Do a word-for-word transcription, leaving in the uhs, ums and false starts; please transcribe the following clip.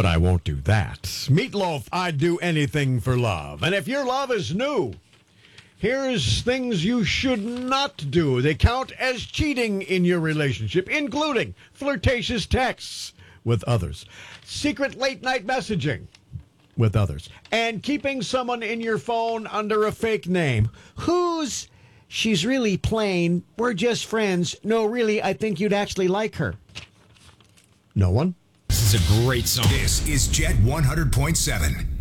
but I won't do that. Meatloaf, I'd do anything for love. And if your love is new, here's things you should not do. They count as cheating in your relationship, including flirtatious texts with others, secret late-night messaging with others, and keeping someone in your phone under a fake name. Who's, she's really plain, we're just friends. No, really, I think you'd actually like her. No one? This is a great song. This is Jet one hundred point seven.